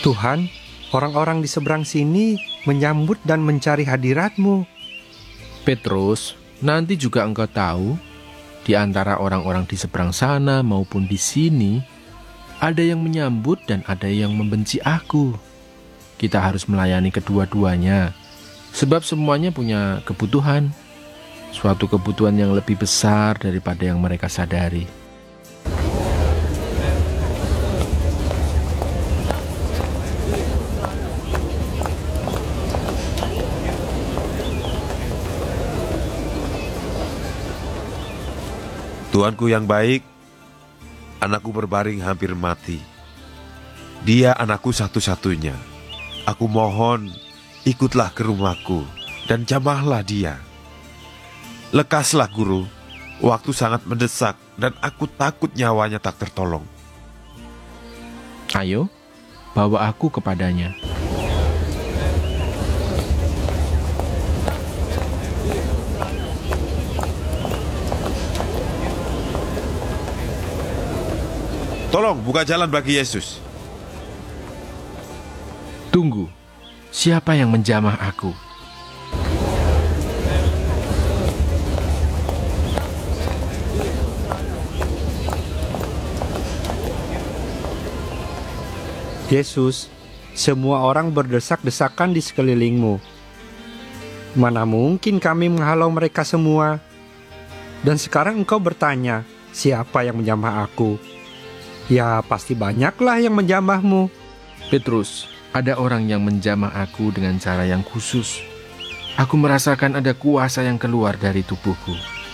Tuhan, orang-orang di seberang sini menyambut dan mencari hadirat-Mu. Petrus, nanti juga engkau tahu, di antara orang-orang di seberang sana maupun di sini, ada yang menyambut dan ada yang membenci aku. Kita harus melayani kedua-duanya, sebab semuanya punya kebutuhan. Suatu kebutuhan yang lebih besar daripada yang mereka sadari. Tuanku yang baik, anakku berbaring hampir mati. Dia anakku satu-satunya. Aku mohon, ikutlah ke rumahku dan jamahlah dia. Lekaslah guru, waktu sangat mendesak dan aku takut nyawanya tak tertolong. Ayo, bawa aku kepadanya. Tolong buka jalan bagi Yesus. Tunggu, siapa yang menjamah aku? Yesus, semua orang berdesak-desakan di sekelilingmu. Mana mungkin kami menghalau mereka semua? Dan sekarang engkau bertanya, siapa yang menjamah aku? Ya, pasti banyaklah yang menjamahmu. Petrus, ada orang yang menjamah aku dengan cara yang khusus. Aku merasakan ada kuasa yang keluar dari tubuhku.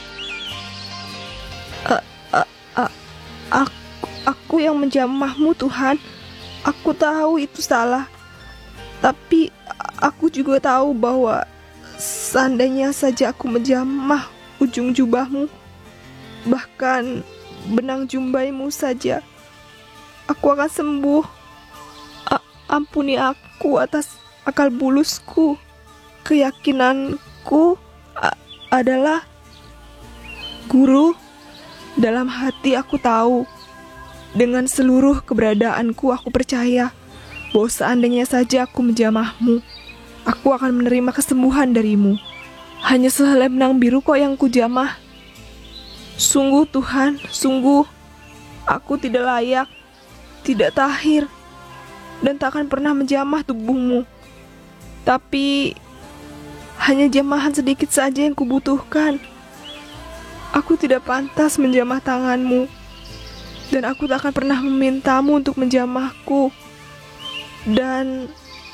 Aku yang menjamahmu, Tuhan. Aku tahu itu salah. Tapi aku juga tahu bahwa seandainya saja aku menjamah ujung jubahmu, bahkan benang jumbaimu saja, aku akan sembuh. Ampuni aku atas akal bulusku. Keyakinanku adalah, Guru, dalam hati aku tahu, dengan seluruh keberadaanku aku percaya bahwa seandainya saja aku menjamahmu, aku akan menerima kesembuhan darimu. Hanya sehelai benang biru kok yang kujamah. Sungguh Tuhan, sungguh aku tidak layak, tidak tahir, dan tak akan pernah menjamah tubuhmu. Tapi hanya jamahan sedikit saja yang kubutuhkan. Aku tidak pantas menjamah tanganmu, dan aku tak akan pernah memintamu untuk menjamahku. Dan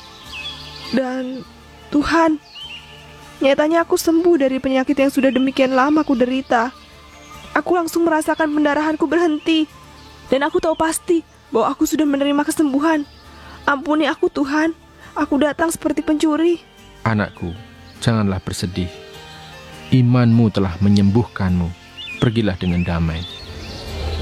Tuhan, nyatanya aku sembuh dari penyakit yang sudah demikian lama ku derita. Aku langsung merasakan pendarahanku berhenti, dan aku tahu pasti bahwa aku sudah menerima kesembuhan. Ampuni aku, Tuhan. Aku datang seperti pencuri. Anakku, janganlah bersedih. Imanmu telah menyembuhkanmu. Pergilah dengan damai.